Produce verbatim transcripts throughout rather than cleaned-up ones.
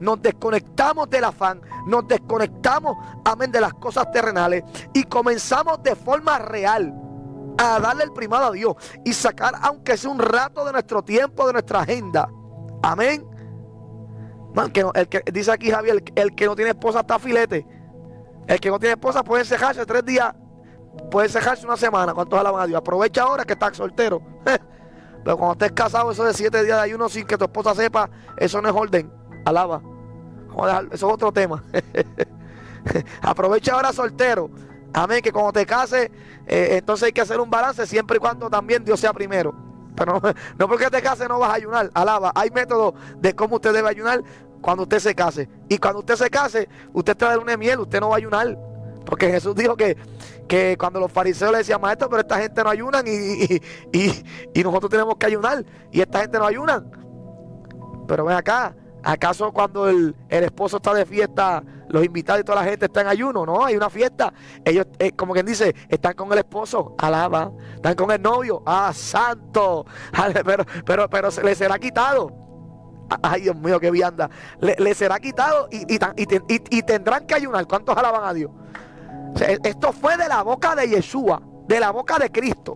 nos desconectamos del afán, nos desconectamos, amén, de las cosas terrenales y comenzamos de forma real a darle el primado a Dios y sacar, aunque sea un rato de nuestro tiempo, de nuestra agenda. Amén. Man, que no, el que dice aquí Javier, el, el que no tiene esposa está filete. El que no tiene esposa puede encejarse tres días, puede encejarse una semana. ¿Cuántos alaban a Dios? Aprovecha ahora que estás soltero. Pero cuando estés casado, eso de siete días de ayuno sin que tu esposa sepa, eso no es orden. Alaba. Vamos a dejar, eso es otro tema. Aprovecha ahora soltero. Amén, que cuando te cases, eh, entonces hay que hacer un balance siempre y cuando también Dios sea primero. Pero no, no porque te cases no vas a ayunar. Alaba. Hay métodos de cómo usted debe ayunar cuando usted se case. Y cuando usted se case, usted está de luna de miel, usted no va a ayunar. Porque Jesús dijo que, que cuando los fariseos le decían, maestro, pero esta gente no ayunan y, y, y, y nosotros tenemos que ayunar. Y esta gente no ayunan. Pero ven acá, ¿acaso cuando el, el esposo está de fiesta, los invitados y toda la gente está en ayuno? No, hay una fiesta. Ellos, eh, como quien dice, están con el esposo, alaba. Están con el novio, ah, santo. Pero, pero, pero se le será quitado. Ay, Dios mío, qué vianda. Le, le será quitado y, y, y, y, y tendrán que ayunar. ¿Cuántos alaban a Dios? O sea, esto fue de la boca de Yeshua, de la boca de Cristo.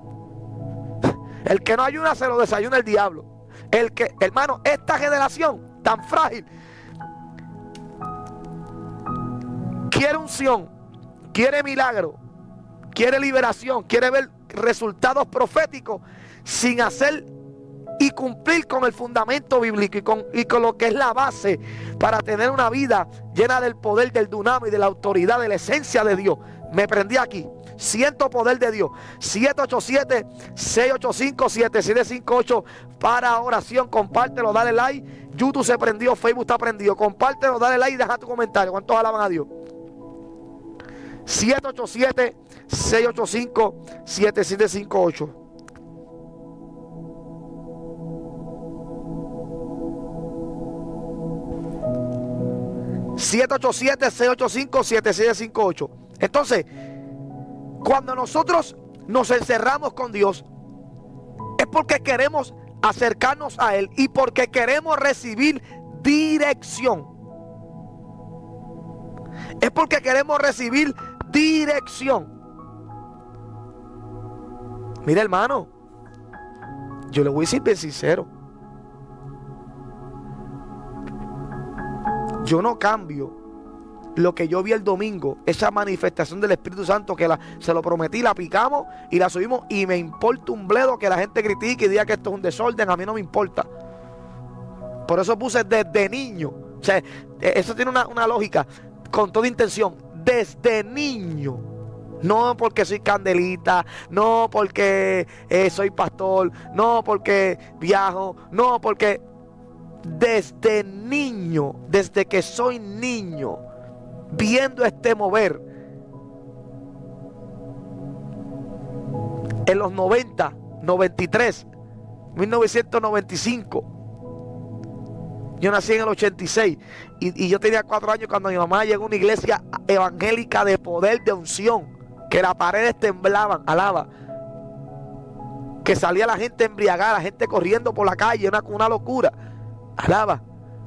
El que no ayuna se lo desayuna el diablo. El que, hermano, esta generación tan frágil quiere unción, quiere milagro, quiere liberación, quiere ver resultados proféticos sin hacer y cumplir con el fundamento bíblico y con, y con lo que es la base para tener una vida llena del poder del dunamo y de la autoridad de la esencia de Dios. Me prendí aquí. Siento poder de Dios. siete ocho siete, seis ocho cinco, siete siete cinco ocho para oración. Compártelo, dale like. YouTube se prendió, Facebook está prendido. Compártelo, dale like y deja tu comentario. ¿Cuántos alaban a Dios? siete ocho siete, seis ocho cinco, siete siete cinco ocho. siete ocho siete, seis ocho cinco, siete siete cinco ocho. Entonces, cuando nosotros nos encerramos con Dios, es porque queremos acercarnos a Él y porque queremos recibir dirección. Es porque queremos recibir dirección. Mira, hermano, yo le voy a decir bien sincero. Yo no cambio lo que yo vi el domingo, esa manifestación del Espíritu Santo que la, se lo prometí, la picamos y la subimos, y me importa un bledo que la gente critique y diga que esto es un desorden. A mí no me importa. Por eso puse desde niño. O sea, eso tiene una, una lógica, con toda intención, desde niño. No porque soy candelita, no porque eh, soy pastor, no porque viajo, no porque... Desde niño, desde que soy niño, viendo este mover. En los noventa, noventa y tres, mil novecientos noventa y cinco. Yo nací en el ochenta y seis y, y yo tenía cuatro años cuando mi mamá llegó a una iglesia evangélica de poder, de unción, que las paredes temblaban, alaba, que salía la gente embriagada, la gente corriendo por la calle, una, una locura. Alaba.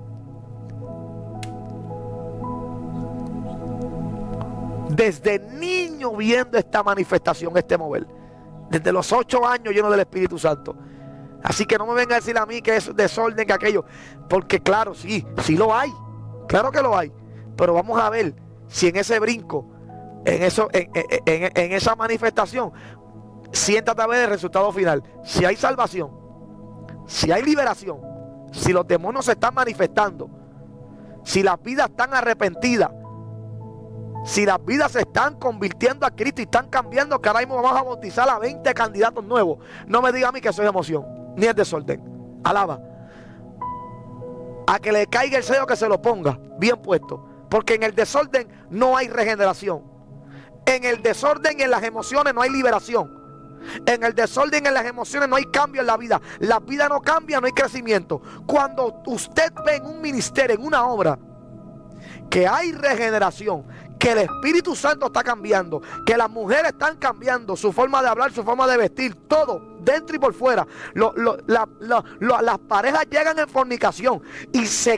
Desde niño viendo esta manifestación, este mover. Desde los ocho años lleno del Espíritu Santo. Así que no me venga a decir a mí que es desorden, que aquello. Porque claro, sí, sí lo hay. Claro que lo hay. Pero vamos a ver si en ese brinco, en, eso, en, en, en, en esa manifestación, siéntate a ver el resultado final. Si hay salvación, si hay liberación, si los demonios se están manifestando, si las vidas están arrepentidas, si las vidas se están convirtiendo a Cristo y están cambiando, que ahora mismo vamos a bautizar a veinte candidatos nuevos. No me diga a mí que eso es emoción, ni es desorden. Alaba. A que le caiga el sello, que se lo ponga bien puesto. Porque en el desorden no hay regeneración. En el desorden y en las emociones no hay liberación. En el desorden, en las emociones no hay cambio en la vida. La vida no cambia, no hay crecimiento. Cuando usted ve en un ministerio, en una obra, que hay regeneración, que el Espíritu Santo está cambiando, que las mujeres están cambiando su forma de hablar, su forma de vestir, todo, dentro y por fuera. Lo, lo, la, lo, lo, las parejas llegan en fornicación y se